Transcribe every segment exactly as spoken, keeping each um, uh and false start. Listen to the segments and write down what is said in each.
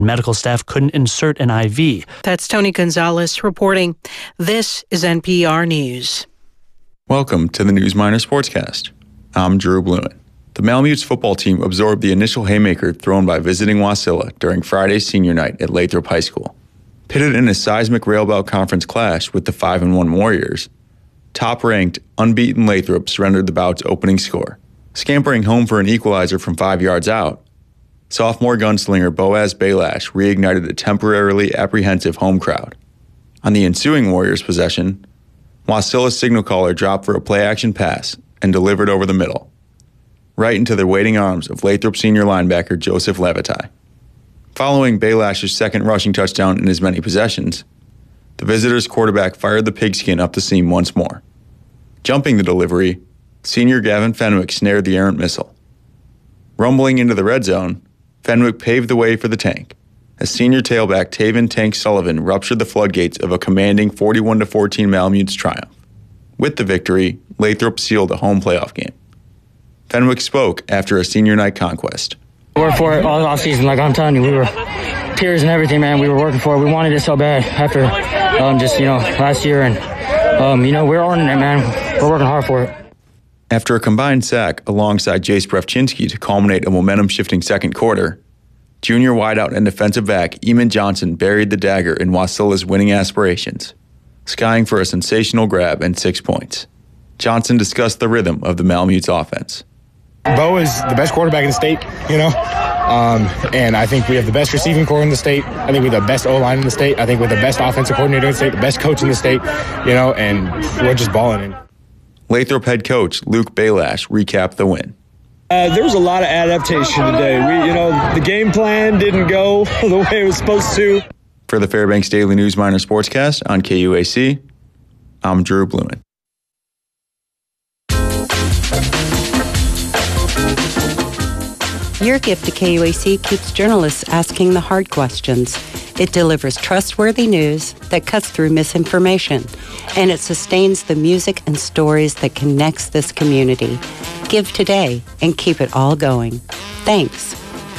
Medical staff couldn't insert an I V. That's Tony Gonzalez reporting. This is N P R News. Welcome to the News Miner Sportscast. I'm Drew Blumen. The Malamutes football team absorbed the initial haymaker thrown by visiting Wasilla during Friday's senior night at Lathrop High School. Pitted in a seismic railbout conference clash with the five and one Warriors, top-ranked, unbeaten Lathrop surrendered the bout's opening score. Scampering home for an equalizer from five yards out, sophomore gunslinger Boaz Baylash reignited a temporarily apprehensive home crowd. On the ensuing Warriors possession, Wasilla's signal caller dropped for a play-action pass and delivered over the middle, right into the waiting arms of Lathrop senior linebacker Joseph Levitai. Following Baylash's second rushing touchdown in as many possessions, the visitors' quarterback fired the pigskin up the seam once more. Jumping the delivery, senior Gavin Fenwick snared the errant missile. Rumbling into the red zone, Fenwick paved the way for the Tank, as senior tailback Taven Tank Sullivan ruptured the floodgates of a commanding forty-one to fourteen Malamutes triumph. With the victory, Lathrop sealed a home playoff game. Fenwick spoke after a senior night conquest. Worked for it all off season, like I'm telling you, we were tears and everything, man. We were working for it. We wanted it so bad after um, just, you know, last year. And, um, you know, we're earning it, man. We're working hard for it. After a combined sack alongside Jace Brefchinsky to culminate a momentum-shifting second quarter, junior wideout and defensive back Eamon Johnson buried the dagger in Wasilla's winning aspirations, skying for a sensational grab and six points. Johnson discussed the rhythm of the Malamutes offense. Bo is the best quarterback in the state, you know, um, and I think we have the best receiving core in the state. I think we have the best O-line in the state. I think we're the best offensive coordinator in the state, the best coach in the state, you know, and we're just balling in. Lathrop head coach Luke Baylash recapped the win. Uh, there was a lot of adaptation today. We, you know, the game plan didn't go the way it was supposed to. For the Fairbanks Daily News Miner Sportscast on K U A C, I'm Drew Blumen. Your gift to K U A C keeps journalists asking the hard questions. It delivers trustworthy news that cuts through misinformation, and it sustains the music and stories that connects this community. Give today and keep it all going. Thanks.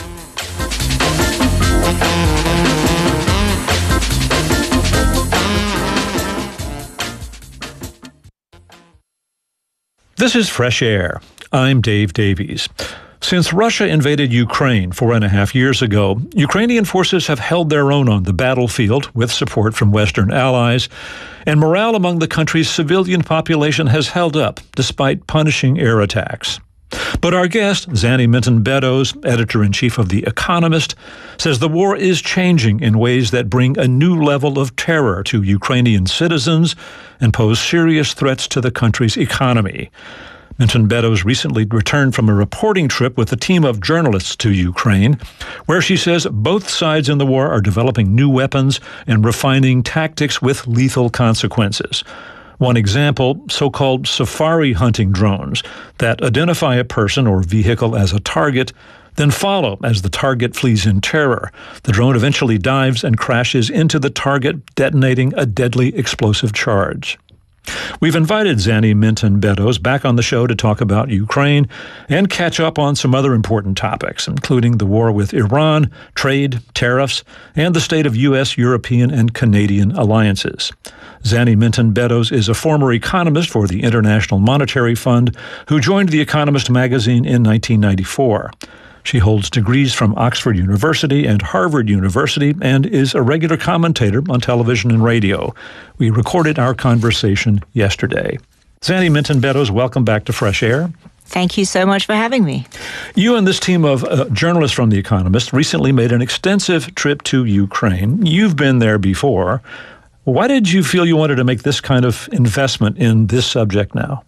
This is Fresh Air. I'm Dave Davies. Since Russia invaded Ukraine four and a half years ago, Ukrainian forces have held their own on the battlefield with support from Western allies, and morale among the country's civilian population has held up despite punishing air attacks. But our guest, Zanny Minton-Beddoes, editor-in-chief of The Economist, says the war is changing in ways that bring a new level of terror to Ukrainian citizens and pose serious threats to the country's economy. Minton-Beddoes recently returned from a reporting trip with a team of journalists to Ukraine, where she says both sides in the war are developing new weapons and refining tactics with lethal consequences. One example, so-called safari hunting drones that identify a person or vehicle as a target, then follow as the target flees in terror. The drone eventually dives and crashes into the target, detonating a deadly explosive charge. We've invited Zanny Minton-Beddoes back on the show to talk about Ukraine and catch up on some other important topics, including the war with Iran, trade, tariffs, and the state of U S, European, and Canadian alliances. Zanny Minton-Beddoes is a former economist for the International Monetary Fund who joined The Economist magazine in nineteen ninety-four. She holds degrees from Oxford University and Harvard University and is a regular commentator on television and radio. We recorded our conversation yesterday. Zanny Minton-Beddoes, welcome back to Fresh Air. Thank you so much for having me. You and this team of uh, journalists from The Economist recently made an extensive trip to Ukraine. You've been there before. Why did you feel you wanted to make this kind of investment in this subject now?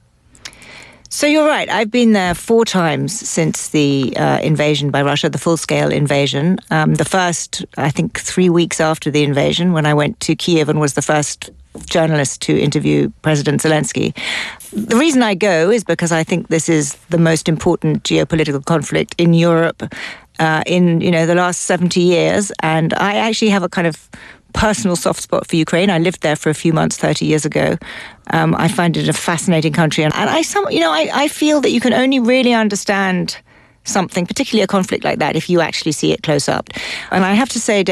So you're right. I've been there four times since the uh, invasion by Russia, the full-scale invasion. Um, the first, I think, three weeks after the invasion, when I went to Kiev and was the first journalist to interview President Zelensky. The reason I go is because I think this is the most important geopolitical conflict in Europe uh, in, you know, the last seventy years. And I actually have a kind of personal soft spot for Ukraine. I lived there for a few months thirty years ago. Um, I find it a fascinating country. And, and I, some, you know, I, I feel that you can only really understand something, particularly a conflict like that, if you actually see it close up. And I have to say,